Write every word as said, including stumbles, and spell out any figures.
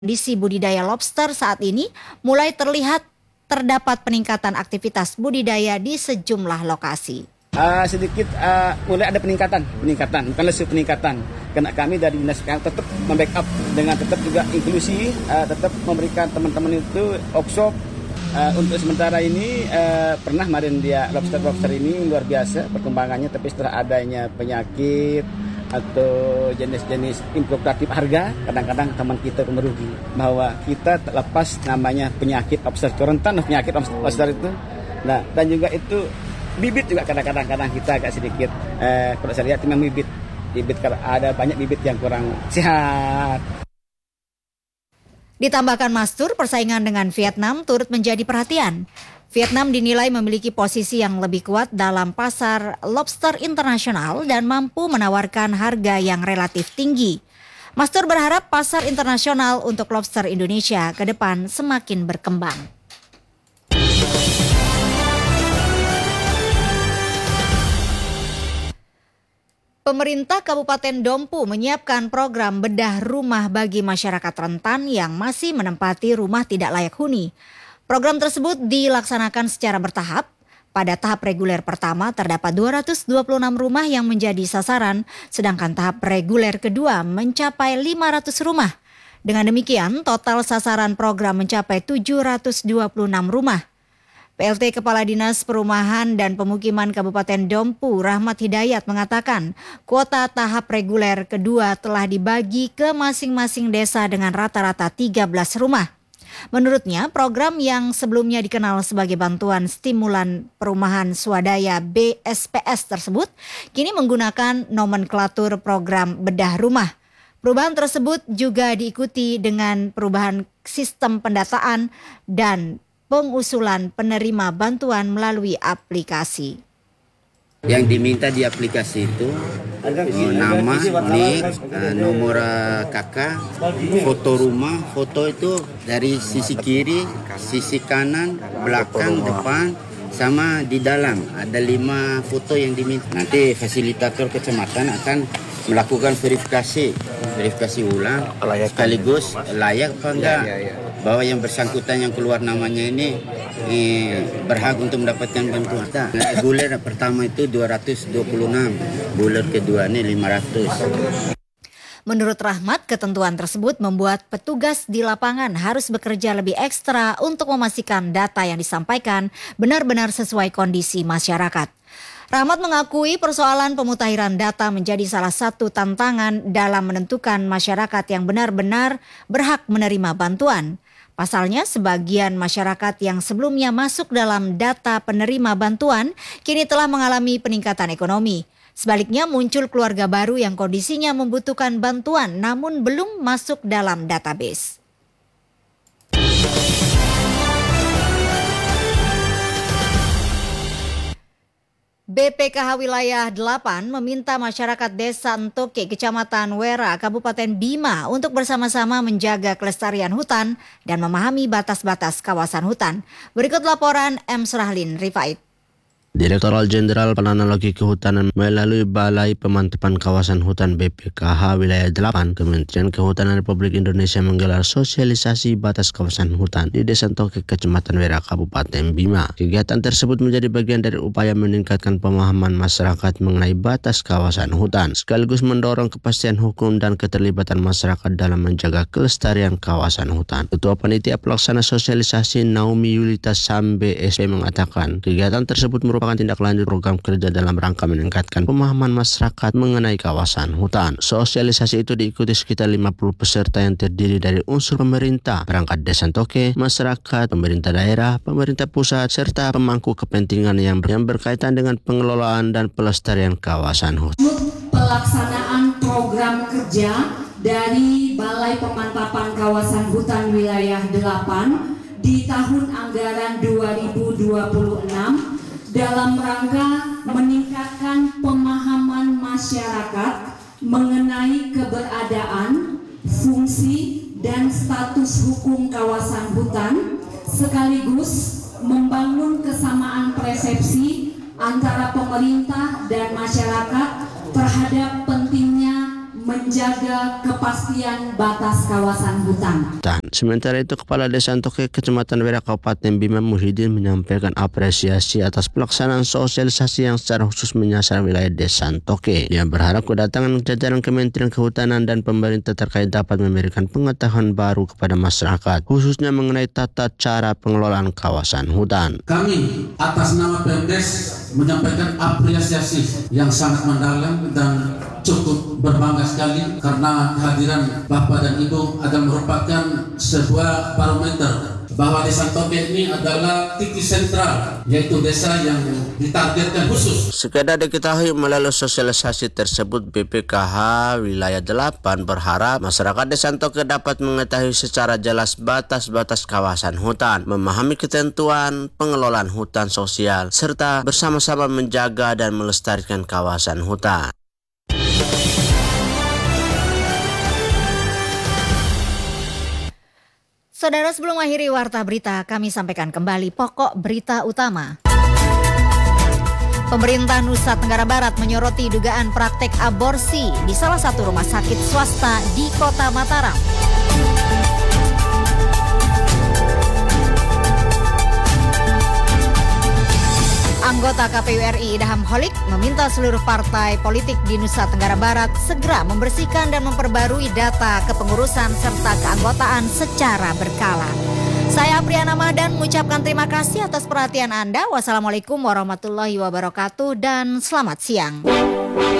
Kondisi budidaya lobster saat ini mulai terlihat terdapat peningkatan aktivitas budidaya di sejumlah lokasi. Uh, sedikit uh, mulai ada peningkatan, peningkatan, bukan lesu peningkatan. Karena kami dari dinas tetap membackup dengan tetap juga inklusi, uh, tetap memberikan teman-teman itu workshop. Uh, untuk sementara ini uh, pernah kemarin dia lobster-lobster ini luar biasa perkembangannya, tapi setelah adanya penyakit atau jenis-jenis impropriatif harga, kadang-kadang teman kita merugi bahwa kita terlepas namanya penyakit lobster, rentan penyakit lobster itu. Nah, dan juga itu bibit juga kadang-kadang kadang kita agak sedikit eh, kalau saya lihat memang bibit bibit ada banyak bibit yang kurang sehat. Ditambahkan Mastur, persaingan dengan Vietnam turut menjadi perhatian. Vietnam dinilai memiliki posisi yang lebih kuat dalam pasar lobster internasional dan mampu menawarkan harga yang relatif tinggi. Mastur berharap pasar internasional untuk lobster Indonesia ke depan semakin berkembang. Pemerintah Kabupaten Dompu menyiapkan program bedah rumah bagi masyarakat rentan yang masih menempati rumah tidak layak huni. Program tersebut dilaksanakan secara bertahap. Pada tahap reguler pertama terdapat dua ratus dua puluh enam rumah yang menjadi sasaran, sedangkan tahap reguler kedua mencapai lima ratus rumah. Dengan demikian, total sasaran program mencapai tujuh ratus dua puluh enam rumah. P L T Kepala Dinas Perumahan dan Pemukiman Kabupaten Dompu, Rahmat Hidayat, mengatakan kuota tahap reguler kedua telah dibagi ke masing-masing desa dengan rata-rata tiga belas rumah. Menurutnya, program yang sebelumnya dikenal sebagai Bantuan Stimulan Perumahan Swadaya B S P S tersebut kini menggunakan nomenklatur program bedah rumah. Perubahan tersebut juga diikuti dengan perubahan sistem pendataan dan pengusulan penerima bantuan melalui aplikasi. Yang diminta di aplikasi itu oh, nama, nik, nomor kakak, foto rumah, foto itu dari sisi kiri, sisi kanan, belakang, depan, sama di dalam. Ada lima foto yang diminta. Nanti fasilitator kecamatan akan melakukan verifikasi, verifikasi ulang, sekaligus layak apa enggak. Bahwa yang bersangkutan yang keluar namanya ini eh, berhak untuk mendapatkan bantuan. Nah, bulan pertama itu dua ratus dua puluh enam, bulan kedua ini lima ratus. Menurut Rahmat, ketentuan tersebut membuat petugas di lapangan harus bekerja lebih ekstra untuk memastikan data yang disampaikan benar-benar sesuai kondisi masyarakat. Rahmat mengakui persoalan pemutahiran data menjadi salah satu tantangan dalam menentukan masyarakat yang benar-benar berhak menerima bantuan. Pasalnya, sebagian masyarakat yang sebelumnya masuk dalam data penerima bantuan kini telah mengalami peningkatan ekonomi. Sebaliknya, muncul keluarga baru yang kondisinya membutuhkan bantuan namun belum masuk dalam database. B P K H Wilayah delapan meminta masyarakat Desa Entoke, Kecamatan Wera, Kabupaten Bima untuk bersama-sama menjaga kelestarian hutan dan memahami batas-batas kawasan hutan. Berikut laporan M. Surahlin Rifait. Direktorat Jenderal Planologi Kehutanan melalui Balai Pemantapan Kawasan Hutan B P K H Wilayah delapan, Kementerian Kehutanan Republik Indonesia menggelar sosialisasi batas kawasan hutan di Desa Entoke, Kecamatan Wera, Kabupaten Bima. Kegiatan tersebut menjadi bagian dari upaya meningkatkan pemahaman masyarakat mengenai batas kawasan hutan, sekaligus mendorong kepastian hukum dan keterlibatan masyarakat dalam menjaga kelestarian kawasan hutan. Ketua Panitia Pelaksana Sosialisasi Naomi Yulita Sambe S P mengatakan kegiatan tersebut merupakan merupakan tindak lanjut program kerja dalam rangka meningkatkan pemahaman masyarakat mengenai kawasan hutan. Sosialisasi itu diikuti sekitar lima puluh peserta yang terdiri dari unsur pemerintah, perangkat Desa Entoke, masyarakat, pemerintah daerah, pemerintah pusat, serta pemangku kepentingan yang, yang berkaitan dengan pengelolaan dan pelestarian kawasan hutan. Pelaksanaan program kerja dari Balai Pemantapan Kawasan Hutan Wilayah delapan di tahun anggaran dua ribu dua puluh enam dalam rangka meningkatkan pemahaman masyarakat mengenai keberadaan, fungsi, dan status hukum kawasan hutan, sekaligus membangun kesamaan persepsi antara pemerintah dan masyarakat terhadap pentingnya menjaga kepastian batas kawasan hutan. Dan sementara itu Kepala Desa Antoke Kecamatan Wera Kabupaten Bima Muhyiddin menyampaikan apresiasi atas pelaksanaan sosialisasi yang secara khusus menyasar wilayah Desa Antoke. Dia berharap kedatangan jajaran Kementerian Kehutanan dan pemerintah terkait dapat memberikan pengetahuan baru kepada masyarakat, khususnya mengenai tata cara pengelolaan kawasan hutan. Kami atas nama Pemdes menyampaikan apresiasi yang sangat mendalam dan cukup berbangga sekali karena kehadiran Bapak dan Ibu adalah merupakan sebuah barometer bahwa Desa Antoke ini adalah titik sentral, yaitu desa yang ditargetkan khusus. Sekedar diketahui melalui sosialisasi tersebut, B P K H Wilayah delapan berharap masyarakat Desa Antoke dapat mengetahui secara jelas batas-batas kawasan hutan, memahami ketentuan pengelolaan hutan sosial, serta bersama-sama menjaga dan melestarikan kawasan hutan. Saudara, sebelum mengakhiri Warta Berita, kami sampaikan kembali pokok berita utama. Pemerintah Nusa Tenggara Barat menyoroti dugaan praktek aborsi di salah satu rumah sakit swasta di Kota Mataram. Anggota K P U R I Idham Holik meminta seluruh partai politik di Nusa Tenggara Barat segera membersihkan dan memperbarui data kepengurusan serta keanggotaan secara berkala. Saya Apriana Mahdan mengucapkan terima kasih atas perhatian Anda. Wassalamualaikum warahmatullahi wabarakatuh dan selamat siang.